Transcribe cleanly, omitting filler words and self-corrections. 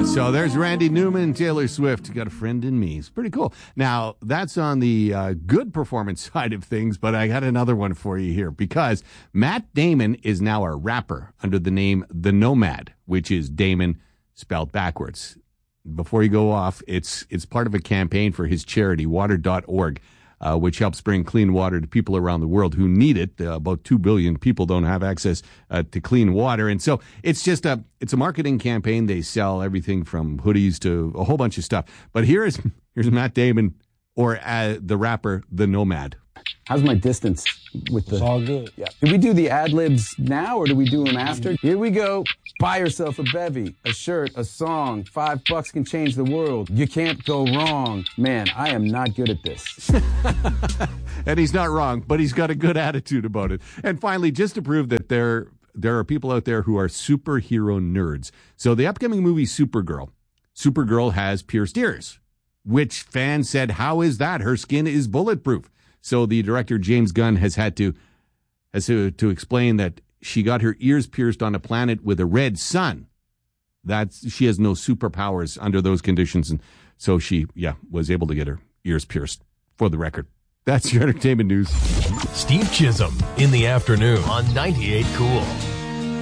So there's Randy Newman, Taylor Swift, Got a Friend in Me. It's pretty cool. Now, that's on the good performance side of things, but I got another one for you here because Matt Damon is now a rapper under the name The Nomad, which is Damon spelled backwards. Before you go off, it's part of a campaign for his charity, water.org. Which helps bring clean water to people around the world who need it. About 2 billion people don't have access to clean water. And so it's a marketing campaign. They sell everything from hoodies to a whole bunch of stuff. But here's Matt Damon, or the rapper, The Nomad. How's my distance with the... It's all good. Yeah. Do we do the ad-libs now or do we do them after? Here we go. Buy yourself a bevy, a shirt, a song. $5 can change the world. You can't go wrong. Man, I am not good at this. And he's not wrong, but he's got a good attitude about it. And finally, just to prove that there are people out there who are superhero nerds. So the upcoming movie Supergirl has pierced ears, which fans said, how is that? Her skin is bulletproof. So the director, James Gunn, has to explain that she got her ears pierced on a planet with a red sun. She has no superpowers under those conditions. And so she, was able to get her ears pierced, for the record. That's your entertainment news. Steve Chisholm in the afternoon on 98 Cool.